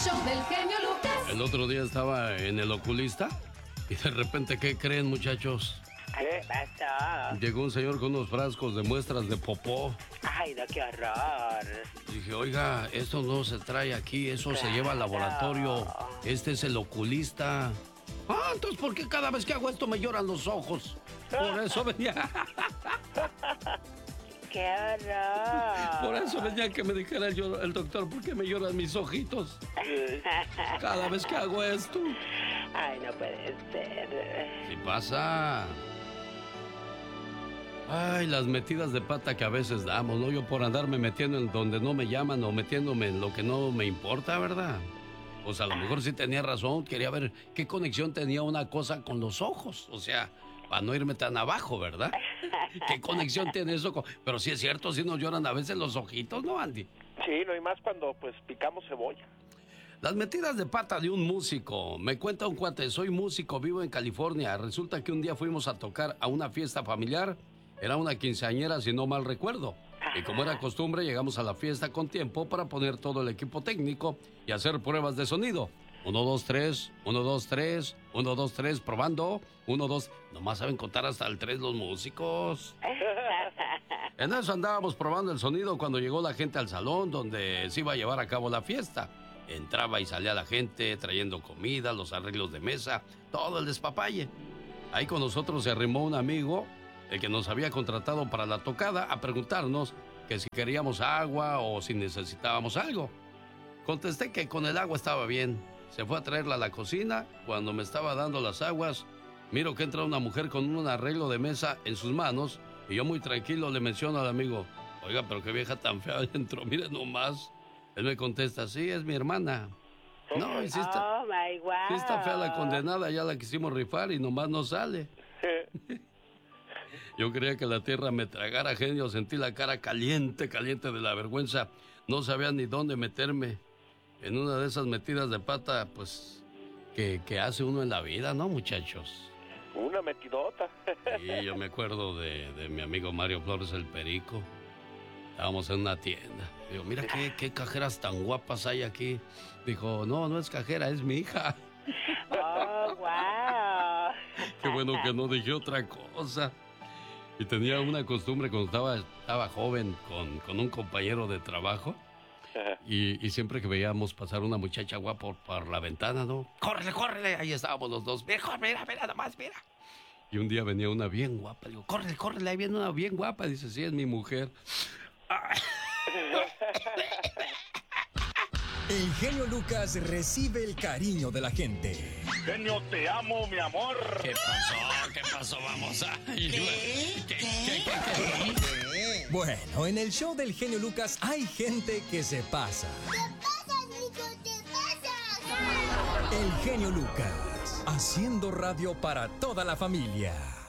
show del genio Lucas. El otro día estaba en el oculista y de repente, ¿qué creen, muchachos? ¿Qué pasó? Llegó un señor con unos frascos de muestras de popó. Ay, no, qué horror. Dije, oiga, esto no se trae aquí, eso se lleva al laboratorio. Este es el oculista. Ah, entonces, ¿por qué cada vez que hago esto me lloran los ojos? Por eso venía. ¡Qué horror! Por eso venía que me dijera el doctor, ¿por qué me lloran mis ojitos? Cada vez que hago esto. Ay, no puede ser. ¿Qué pasa? Ay, las metidas de pata que a veces damos, ¿no? Yo por andarme metiendo en donde no me llaman o metiéndome en lo que no me importa, ¿verdad? Pues a lo mejor sí tenía razón, quería ver qué conexión tenía una cosa con los ojos, o sea, para no irme tan abajo, ¿verdad? ¿Qué conexión tiene eso? Pero sí es cierto, sí nos lloran a veces los ojitos, ¿no, Andy? Sí, no hay más cuando pues picamos cebolla. Las metidas de pata de un músico. Me cuenta un cuate, soy músico, vivo en California. Resulta que un día fuimos a tocar a una fiesta familiar. Era una quinceañera, si no mal recuerdo. Y como era costumbre, llegamos a la fiesta con tiempo para poner todo el equipo técnico y hacer pruebas de sonido. 1, 2, 3, 1, 2, 3, 1, 2, 3, probando. 1, 2, nomás saben contar hasta el 3 los músicos. En eso andábamos probando el sonido cuando llegó la gente al salón donde se iba a llevar a cabo la fiesta. Entraba y salía la gente trayendo comida, los arreglos de mesa, todo el despapalle. Ahí con nosotros se arrimó un amigo, el que nos había contratado para la tocada, a preguntarnos que si queríamos agua o si necesitábamos algo. Contesté que con el agua estaba bien. Se fue a traerla a la cocina. Cuando me estaba dando las aguas, miro que entra una mujer con un arreglo de mesa en sus manos y yo muy tranquilo le menciono al amigo, oiga, pero qué vieja tan fea entró, mire nomás. Él me contesta, sí, es mi hermana. No, y sí está, Oh, my God. sí está fea la condenada, ya la quisimos rifar y nomás no sale. Yo creía que la tierra me tragara, genio, sentí la cara caliente, caliente de la vergüenza. No sabía ni dónde meterme. En una de esas metidas de pata, pues, que hace uno en la vida, ¿no, muchachos? Una metidota. Sí, yo me acuerdo de mi amigo Mario Flores, el Perico. Estábamos en una tienda. Digo, mira qué cajeras tan guapas hay aquí. Dijo, no es cajera, es mi hija. Oh, wow. Qué bueno que no dije otra cosa. Y tenía una costumbre cuando estaba joven con un compañero de trabajo. Y siempre que veíamos pasar una muchacha guapa por la ventana, ¿no? ¡Córrele! Ahí estábamos los dos. Mira, nomás, mira. Y un día venía una bien guapa. Digo, córrele, ahí viene una bien guapa. Dice, sí, es mi mujer. El genio Lucas recibe el cariño de la gente. Genio, te amo, mi amor. ¿Qué pasó? Vamos a... ¿Qué? Bueno, en el show del genio Lucas hay gente que se pasa. ¿Qué pasa, Nico? ¿Qué pasa? El genio Lucas, haciendo radio para toda la familia.